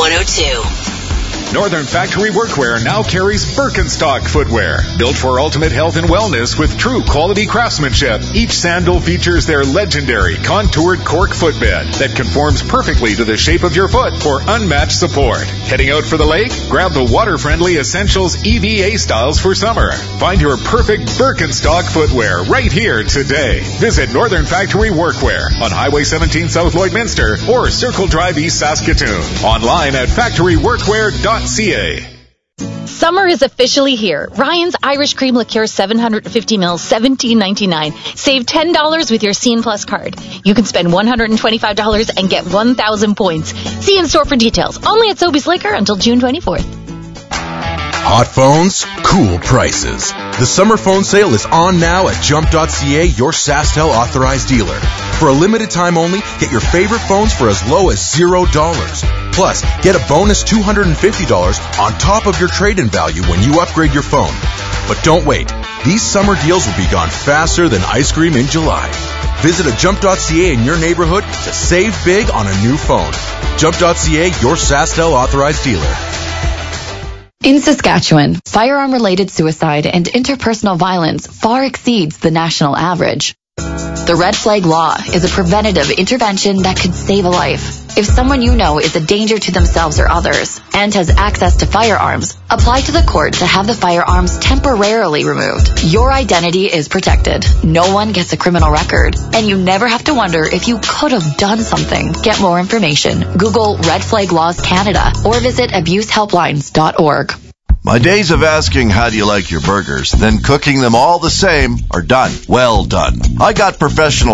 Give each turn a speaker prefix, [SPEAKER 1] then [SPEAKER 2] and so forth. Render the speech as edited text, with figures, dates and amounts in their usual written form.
[SPEAKER 1] 102.
[SPEAKER 2] Northern Factory Workwear now carries Birkenstock footwear, built for ultimate health and wellness with true quality craftsmanship. Each sandal features their legendary contoured cork footbed that conforms perfectly to the shape of your foot for unmatched support. Heading out for the lake? Grab the water-friendly Essentials EVA styles for summer. Find your perfect Birkenstock footwear right here today. Visit Northern Factory Workwear on Highway 17 South Lloydminster or Circle Drive East Saskatoon. Online at factoryworkwear.ca.
[SPEAKER 3] Summer is officially here. Ryan's Irish Cream Liqueur 750 ml, $17.99. Save $10 with your Scene Plus card. You can spend $125 and get 1,000 points. See in store for details. Only at Sobeys Liquor until June 24th.
[SPEAKER 4] Hot phones, cool prices. The summer phone sale is on now at Jump.ca, your SaskTel authorized dealer. For a limited time only, get your favorite phones for as low as $0. Plus, get a bonus $250 on top of your trade-in value when you upgrade your phone. But don't wait. These summer deals will be gone faster than ice cream in July. Visit a Jump.ca in your neighborhood to save big on a new phone. Jump.ca, your SaskTel authorized dealer.
[SPEAKER 5] In Saskatchewan, firearm-related suicide and interpersonal violence far exceeds the national average. The Red Flag Law is a preventative intervention that could save a life. If someone you know is a danger to themselves or others and has access to firearms, apply to the court to have the firearms temporarily removed. Your identity is protected. No one gets a criminal record, and you never have to wonder if you could have done something. Get more information. Google Red Flag Laws Canada or visit abusehelplines.org.
[SPEAKER 6] My days of asking how do you like your burgers, then cooking them all the same are done. Well done. I got professional